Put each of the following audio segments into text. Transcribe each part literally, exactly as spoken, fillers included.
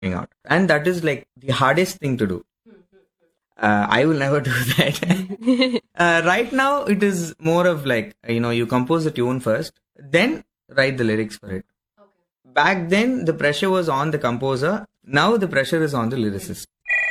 out. And that is like the hardest thing to do. Uh, I will never do that. uh, right now, it is more of like, you know, you compose the tune first, then write the lyrics for it. Okay. Back then, the pressure was on the composer. Now, the pressure is on the lyricist.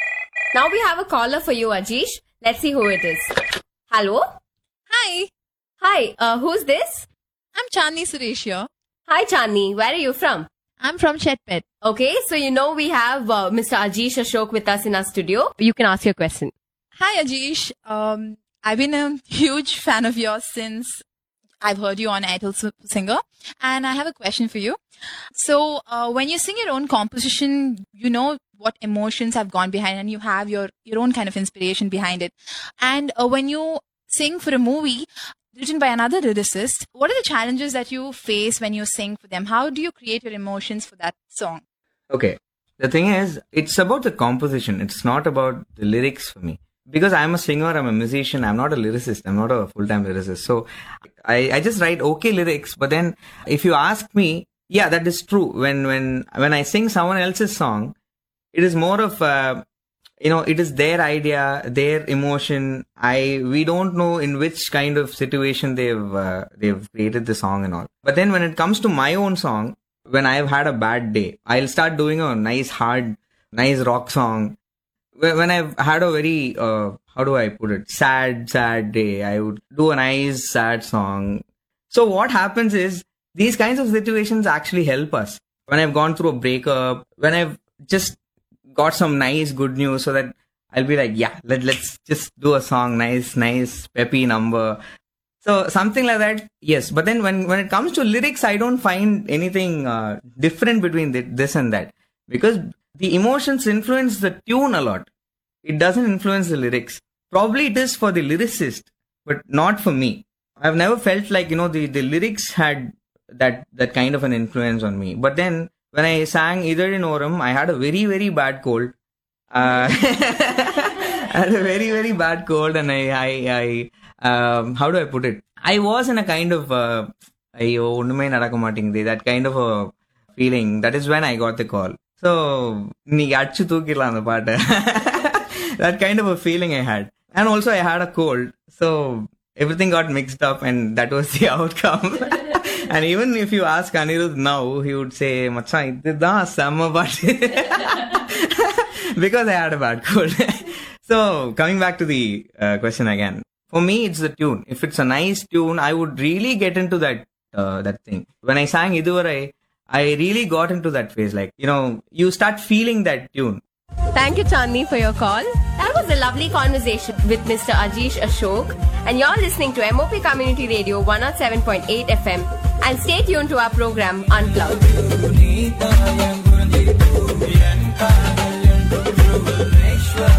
Now we have a caller for you, Ajish. Let's see who it is. Hello? Hi. Hi, uh, who's this? I'm Chandni Suresh here. Hi, Chandni. Where are you from? I'm from Chetpet. Okay, so you know we have uh, Mister Ajish Ashok with us in our studio. You can ask your question. Hi, Ajish. Um, I've been a huge fan of yours since I've heard you on Idol Singer. And I have a question for you. So, uh, when you sing your own composition, you know what emotions have gone behind and you have your, your own kind of inspiration behind it. And uh, when you sing for a movie written by another lyricist, what are the challenges that you face when you sing for them? How do you create your emotions for that song? Okay. The thing is, it's about the composition. It's not about the lyrics for me. Because I'm a singer, I'm a musician, I'm not a lyricist. I'm not a full-time lyricist. So I, I just write okay lyrics. But then if you ask me, yeah, that is true. When, when, when I sing someone else's song, it is more of, uh, you know, it is their idea, their emotion. I, we don't know in which kind of situation they've, uh, they've created the song and all. But then when it comes to my own song, when I've had a bad day, I'll start doing a nice, hard, nice rock song. When I've had a very, uh, how do I put it, sad, sad day, I would do a nice, sad song. So what happens is, these kinds of situations actually help us. When I've gone through a breakup, when I've just got some nice good news, so that I'll be like, yeah, let, let's just do a song, nice, nice, peppy number. So something like that, yes. But then when, when it comes to lyrics, I don't find anything uh, different between the, this and that. Because the emotions influence the tune a lot. It doesn't influence the lyrics. Probably it is for the lyricist, but not for me. I've never felt like, you know, the, the lyrics had that, that kind of an influence on me. But then when I sang Idari Noram, I had a very, very bad cold. Uh, I had a very, very bad cold, and I, I, I, um, how do I put it? I was in a kind of, uh, that kind of a feeling. That is when I got the call. So, that kind of a feeling I had. And also I had a cold. So, everything got mixed up, and that was the outcome. And even if you ask Anirudh now, he would say, Macha, idda sama party. Because I had a bad cold. So, coming back to the uh, question again. For me, it's the tune. If it's a nice tune, I would really get into that uh, that thing. When I sang Iduvarai, I really got into that phase. Like, you know, you start feeling that tune. Thank you, Chandni, for your call. That was a lovely conversation with Mister Ajish Ashok. And you're listening to M O P Community Radio one oh seven point eight F M. And stay tuned to our program, Unplugged.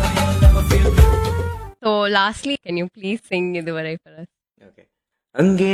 So, lastly, can you please sing Iduvarai for us? Okay.